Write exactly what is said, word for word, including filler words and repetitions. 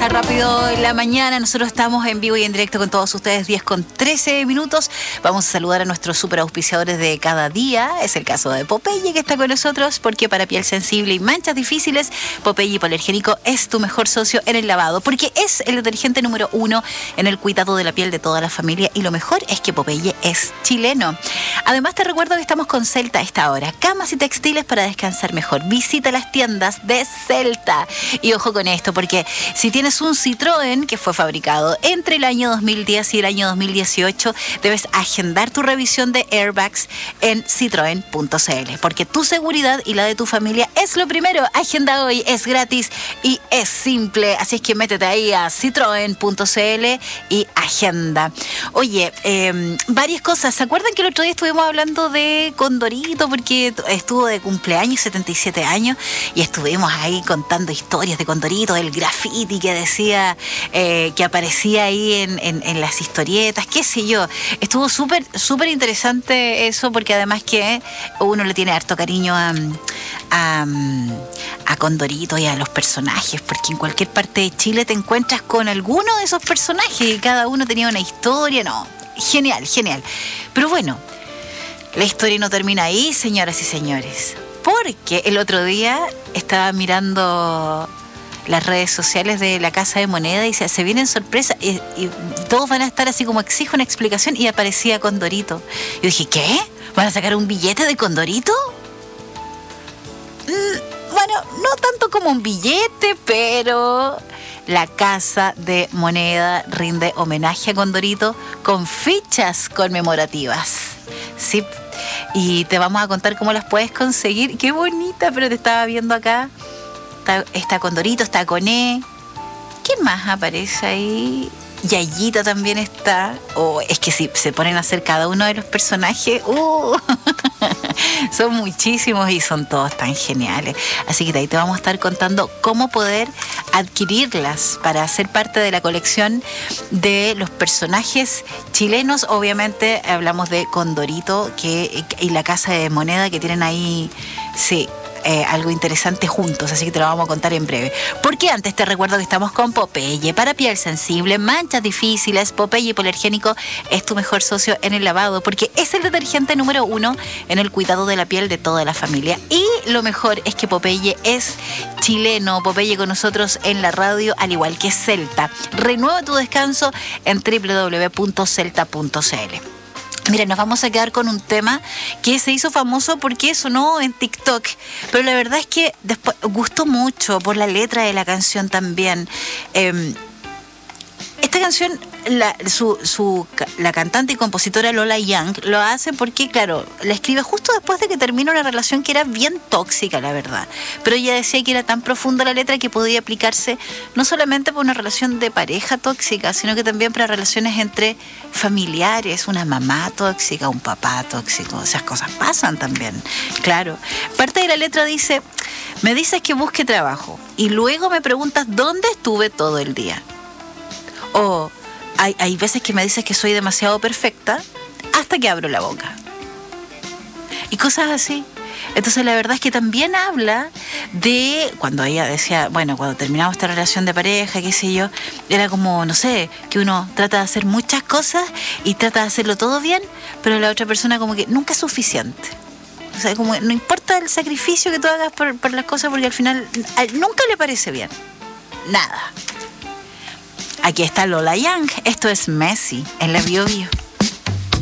pasa rápido en la mañana. Nosotros estamos en vivo y en directo con todos ustedes, diez con trece minutos. Vamos a saludar a nuestros super auspiciadores de cada día. Es el caso de Popeye, que está con nosotros, porque para piel sensible y manchas difíciles, Popeye Hipoalergénico es tu mejor socio en el lavado, porque es el detergente número uno en el cuidado de la piel de toda la familia, y lo mejor es que Popeye es chileno. Además, te recuerdo que estamos con Celta a esta hora. Camas y textiles para descansar mejor. Visita las tiendas de Celta. Y ojo con esto, porque si tienes un Citroën que fue fabricado entre el año dos mil diez y el año dos mil dieciocho, debes agendar tu revisión de airbags en citroen punto c l, porque tu seguridad y la de tu familia es lo primero. Agenda hoy, es gratis y es simple, así es que métete ahí a citroen punto c l y agenda. Oye, eh, varias cosas. ¿Se acuerdan que el otro día estuvimos hablando de Condorito, porque estuvo de cumpleaños, setenta y siete años, y estuvimos ahí contando historias de Condorito, del graffiti que decía, eh, que aparecía ahí en, en, en las historietas, qué sé yo? Estuvo súper, súper interesante eso, porque además que uno le tiene harto cariño a, a, a Condorito y a los personajes, porque en cualquier parte de Chile te encuentras con alguno de esos personajes y cada uno tenía una historia. No, genial, genial. Pero bueno, la historia no termina ahí, señoras y señores, porque el otro día estaba mirando las redes sociales de la Casa de Moneda y se, se vienen sorpresas y, y todos van a estar así como exijo una explicación, y aparecía Condorito. Y dije, ¿qué? ¿Van a sacar un billete de Condorito? Mm, bueno, no tanto como un billete, pero la Casa de Moneda rinde homenaje a Condorito con fichas conmemorativas. Sí, y te vamos a contar cómo las puedes conseguir. Qué bonita, pero te estaba viendo acá. Está, está Condorito, está Coné. ¿Quién más aparece ahí? Yayita también está. Oh, es que si se ponen a hacer cada uno de los personajes, uh, son muchísimos y son todos tan geniales. Así que de ahí te vamos a estar contando cómo poder adquirirlas para ser parte de la colección de los personajes chilenos. Obviamente hablamos de Condorito que, y la Casa de Moneda, que tienen ahí, sí, Eh, algo interesante juntos, así que te lo vamos a contar en breve. Porque antes te recuerdo que estamos con Popeye para piel sensible, manchas difíciles. Popeye Hipoalergénico es tu mejor socio en el lavado, porque es el detergente número uno en el cuidado de la piel de toda la familia. Y lo mejor es que Popeye es chileno. Popeye con nosotros en la radio, al igual que Celta. Renueva tu descanso en doble u doble u doble u punto celta punto c l. Mira, nos vamos a quedar con un tema que se hizo famoso porque sonó en TikTok, pero la verdad es que después gustó mucho por la letra de la canción también. Eh, esta canción, la, su, su, la cantante y compositora Lola Young lo hace porque, claro, la escribe justo después de que termina una relación que era bien tóxica, la verdad. Pero ella decía que era tan profunda la letra que podía aplicarse no solamente para una relación de pareja tóxica, sino que también para relaciones entre familiares, una mamá tóxica, un papá tóxico. Esas cosas pasan también, claro. Parte de la letra dice: me dices que busque trabajo y luego me preguntas dónde estuve todo el día. O hay, hay veces que me dices que soy demasiado perfecta hasta que abro la boca. Y cosas así. Entonces la verdad es que también habla de cuando ella decía, bueno, cuando terminamos esta relación de pareja, qué sé yo, era como, no sé, que uno trata de hacer muchas cosas y trata de hacerlo todo bien, pero la otra persona como que nunca es suficiente. O sea, como no importa el sacrificio que tú hagas por, por las cosas, porque al final a, nunca le parece bien. Nada. Aquí está Lola Young. Esto es Messi en la Bio Bio.